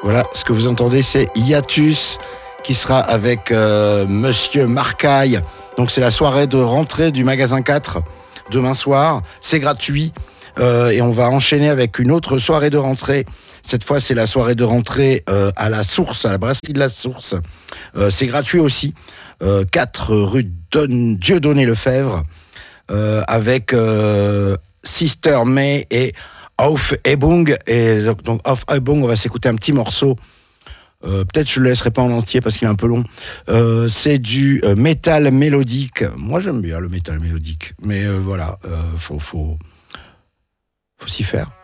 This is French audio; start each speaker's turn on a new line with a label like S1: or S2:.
S1: Voilà, ce que vous entendez, c'est Hiatus qui sera avec Monsieur Marcaille. Donc c'est la soirée de rentrée du magasin 4 demain soir. C'est gratuit et on va enchaîner avec une autre soirée de rentrée. Cette fois, c'est la soirée de rentrée à la Source, à la brasserie de la Source. C'est gratuit aussi. 4 rue Dieudonné Lefebvre avec Sister May et Auf Ebung. Et donc Auf Ebung, on va s'écouter un petit morceau. Peut-être je le laisserai pas en entier parce qu'il est un peu long. C'est du métal mélodique. Moi j'aime bien le métal mélodique, mais voilà, faut s'y faire.